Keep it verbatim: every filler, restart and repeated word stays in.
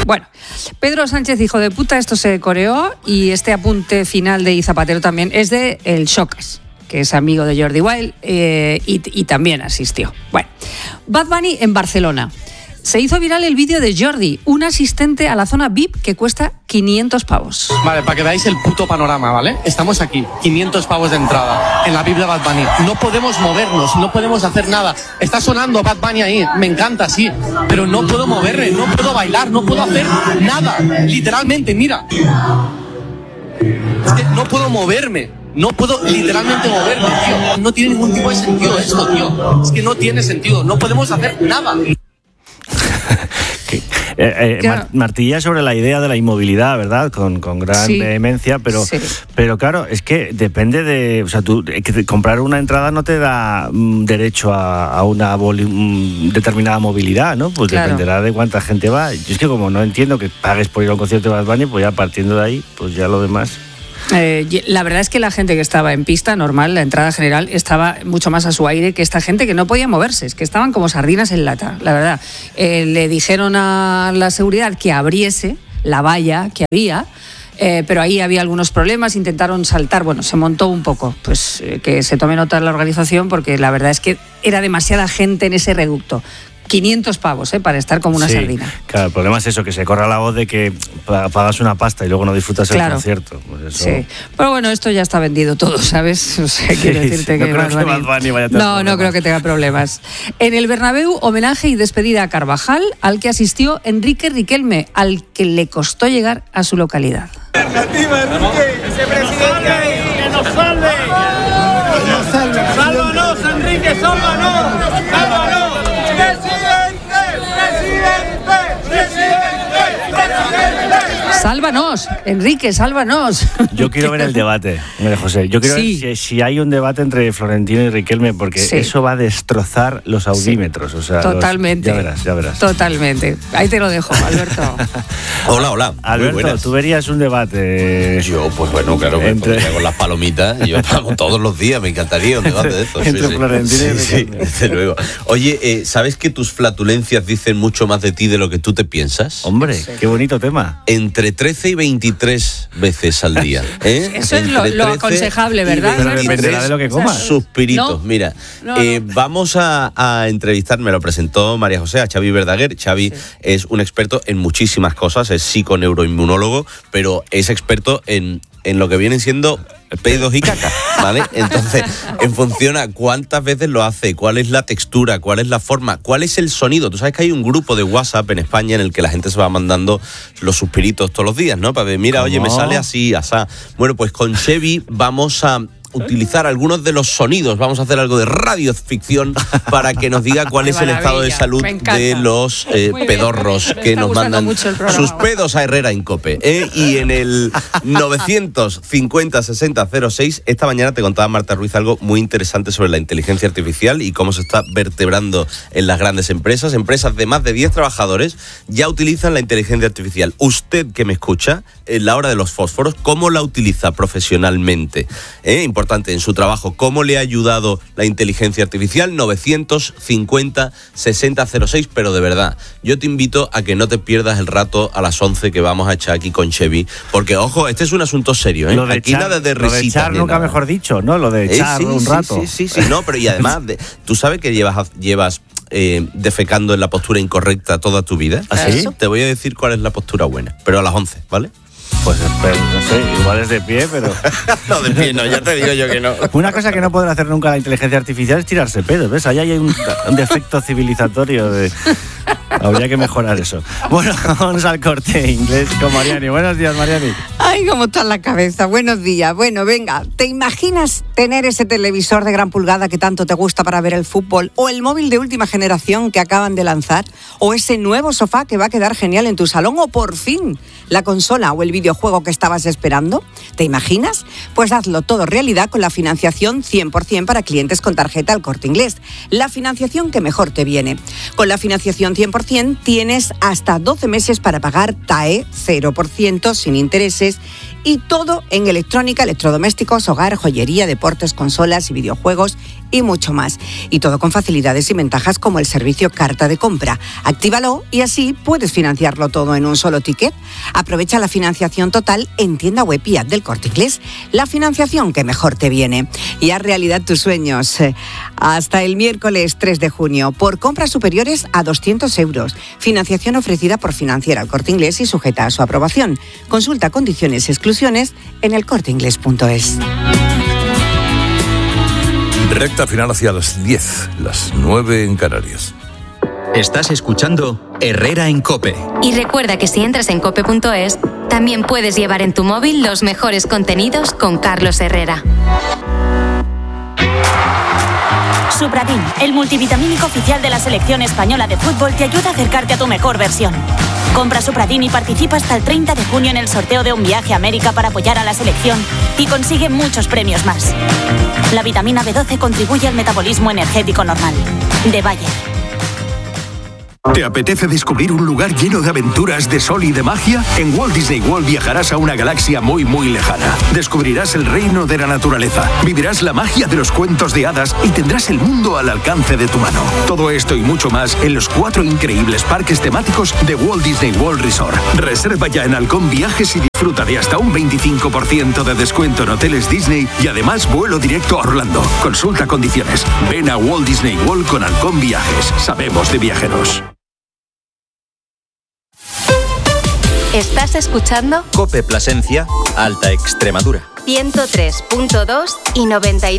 Bueno, Pedro Sánchez, hijo de puta, esto se coreó y este apunte final de I. Zapatero también es de El Xocas, que es amigo de Jordi Wild eh, y, y también asistió. Bueno, Bad Bunny en Barcelona. Se hizo viral el vídeo de Jordi, un asistente a la zona V I P que cuesta quinientos pavos. Vale, para que veáis el puto panorama, ¿vale? Estamos aquí, quinientos pavos de entrada, en la V I P de Bad Bunny. No podemos movernos, no podemos hacer nada. Está sonando Bad Bunny ahí, me encanta, sí, pero no puedo moverme, no puedo bailar, no puedo hacer nada. Literalmente, mira. Es que no puedo moverme. No puedo literalmente moverme, tío. No tiene ningún tipo de sentido esto, tío. Es que no tiene sentido, no podemos hacer nada. Eh, eh, claro. Martilla sobre la idea de la inmovilidad, ¿verdad? Con, con gran sí. vehemencia, pero, sí. pero claro, es que depende de... O sea, tú, que comprar una entrada no te da mm, derecho a, a una boli, mm, determinada movilidad, ¿no? Pues claro. dependerá de cuánta gente va. Yo es que como no entiendo que pagues por ir a un concierto de Bad Bunny, pues ya partiendo de ahí, pues ya lo demás... Eh, la verdad es que la gente que estaba en pista normal, la entrada general, estaba mucho más a su aire que esta gente que no podía moverse, es que estaban como sardinas en lata, la verdad. Eh, le dijeron a la seguridad que abriese la valla que había, eh, pero ahí había algunos problemas, intentaron saltar, bueno, se montó un poco, pues eh, que se tome nota de la organización porque la verdad es que era demasiada gente en ese reducto. quinientos pavos, ¿eh? Para estar como una sí, sardina. Claro, el problema es eso, que se corra la voz de que pagas una pasta y luego no disfrutas claro. el concierto. Pues eso... Sí, pero bueno, esto ya está vendido todo, ¿sabes? O sea, quiero sí, decirte sí. que... No, creo que Bad Bunny vaya a tener no, problemas. no creo que tenga problemas. En el Bernabéu, homenaje y despedida a Carvajal, al que asistió Enrique Riquelme, al que le costó llegar a su localidad. ¡Viva Enrique! ¡Ese presidente ahí! ¡Que nos salve! ¡Que nos salve! ¡Sálvanos, Enrique! ¡Sálvanos! ¡Sálvanos! Sálvanos, Enrique, sálvanos. Yo quiero ver el debate, María José. Yo quiero sí. ver si, si hay un debate entre Florentino y Riquelme, porque sí. eso va a destrozar los audímetros. O sea, totalmente. Los, ya verás, ya verás. Totalmente. Ahí te lo dejo, Alberto. Hola, hola. Alberto, tú verías un debate. Yo, pues bueno, claro, entre... me con las palomitas. Yo vamos todos los días, me encantaría un debate de estos. Entre sí, Florentino sí. y Sí, Riquelme. sí, desde luego. Oye, eh, ¿sabes que tus flatulencias dicen mucho más de ti de lo que tú te piensas? Hombre, sí. qué bonito tema. Entre trece y veintitrés veces al día. ¿eh? Eso es lo, lo aconsejable, ¿verdad? Pero dependerá de lo que comas. Suspiritos. No, Mira, no, eh, no. vamos a, a entrevistar, me lo presentó María José, a Xavi Verdaguer. Xavi sí. es un experto en muchísimas cosas, es psiconeuroinmunólogo, pero es experto en, en lo que vienen siendo pedos y caca, ¿vale? Entonces, en función a cuántas veces lo hace, cuál es la textura, cuál es la forma, cuál es el sonido. Tú sabes que hay un grupo de WhatsApp en España en el que la gente se va mandando los suspiritos todos los días, ¿no? Para ver, mira, oye, me sale así, asá. Bueno, pues con Xavi vamos a utilizar algunos de los sonidos, vamos a hacer algo de radioficción para que nos diga cuál es el estado de salud de los eh, pedorros que nos mandan sus pedos a Herrera en COPE. ¿eh? Y en el novecientos cincuenta sesenta cero seis, esta mañana te contaba Marta Ruiz algo muy interesante sobre la inteligencia artificial y cómo se está vertebrando en las grandes empresas. Empresas de más de diez trabajadores ya utilizan la inteligencia artificial. Usted que me escucha, en la hora de los fósforos, ¿cómo la utiliza profesionalmente? ¿Eh? Importante en su trabajo, ¿cómo le ha ayudado la inteligencia artificial? novecientos cincuenta sesenta cero seis, pero de verdad, yo te invito a que no te pierdas el rato a las once que vamos a echar aquí con Xavi, porque ojo, este es un asunto serio, ¿eh? Lo de aquí echar, nada de risita. Lo de echar nunca nada. Mejor dicho, ¿no? Lo de echar eh, sí, un sí, rato. Sí, sí, sí, no, pero y además, de, tú sabes que llevas, llevas eh, defecando en la postura incorrecta toda tu vida. ¿Así? Te voy a decir cuál es la postura buena, pero a las once, ¿vale? Pues pero, no sé, igual es de pie, pero... No, de pie no, ya te digo yo que no. Una cosa que no podrá hacer nunca la inteligencia artificial es tirarse pedos, ¿ves? Ahí hay un, un defecto civilizatorio de... Habría que mejorar eso. Bueno, vamos al Corte Inglés con Mariani. Buenos días, Mariani. Ay, cómo está la cabeza. Buenos días. Bueno, venga, ¿te imaginas tener ese televisor de gran pulgada que tanto te gusta para ver el fútbol? ¿O el móvil de última generación que acaban de lanzar? ¿O ese nuevo sofá que va a quedar genial en tu salón? ¿O por fin la consola o el videojuego que estabas esperando? ¿Te imaginas? Pues hazlo todo realidad con la financiación cien por ciento para clientes con tarjeta El Corte Inglés. La financiación que mejor te viene. Con la financiación cien por ciento tienes hasta doce meses para pagar T A E cero por ciento sin intereses y todo en electrónica, electrodomésticos, hogar, joyería, deportes, consolas y videojuegos y mucho más. Y todo con facilidades y ventajas como el servicio carta de compra. Actívalo y así puedes financiarlo todo en un solo ticket. Aprovecha la financiación total en tienda web y app del Corte Inglés. La financiación que mejor te viene. Y haz realidad tus sueños. Hasta el miércoles tres de junio. Por compras superiores a doscientos euros. Financiación ofrecida por Financiera El Corte Inglés y sujeta a su aprobación. Consulta condiciones y exclusiones en el corte inglés punto es. Recta final hacia las diez, las nueve en Canarias. Estás escuchando Herrera en COPE. Y recuerda que si entras en cope punto es, también puedes llevar en tu móvil los mejores contenidos con Carlos Herrera. Supradin, el multivitamínico oficial de la selección española de fútbol, te ayuda a acercarte a tu mejor versión. Compra Supradin y participa hasta el treinta de junio en el sorteo de un viaje a América para apoyar a la selección y consigue muchos premios más. La vitamina B doce contribuye al metabolismo energético normal. De Bayer. ¿Te apetece descubrir un lugar lleno de aventuras, de sol y de magia? En Walt Disney World viajarás a una galaxia muy muy lejana. Descubrirás el reino de la naturaleza, vivirás la magia de los cuentos de hadas y tendrás el mundo al alcance de tu mano. Todo esto y mucho más en los cuatro increíbles parques temáticos de Walt Disney World Resort. Reserva ya en Halcón Viajes y disfruta de hasta un veinticinco por ciento de descuento en hoteles Disney y además vuelo directo a Orlando. Consulta condiciones. Ven a Walt Disney World con Halcón Viajes. Sabemos de viajeros. ¿Estás escuchando? COPE Plasencia, Alta Extremadura. ciento tres punto dos y noventa y dos.